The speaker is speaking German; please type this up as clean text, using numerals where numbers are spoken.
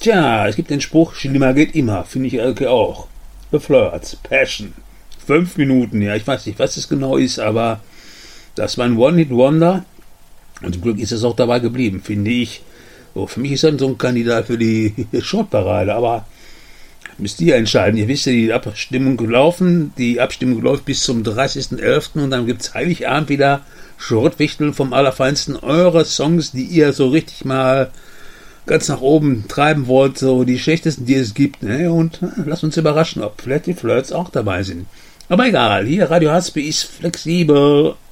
Tja, es gibt den Spruch, schlimmer geht immer, finde ich auch. The Flirts, Passion. 5 Minuten, ja, ich weiß nicht, was es genau ist, aber das war ein One-Hit-Wonder. Und zum Glück ist es auch dabei geblieben, finde ich. So, für mich ist dann so ein Kandidat für die Shortparade, aber müsst ihr entscheiden. Ihr wisst ja, die Abstimmung läuft bis zum 30.11. und dann gibt es Heiligabend wieder Schrottwichteln vom Allerfeinsten. Eure Songs, die ihr so richtig mal ganz nach oben treiben wollt, so die schlechtesten, die es gibt. Ne? Und lasst uns überraschen, ob vielleicht die Flirts auch dabei sind. Aber egal, hier Radio Haspe ist flexibel.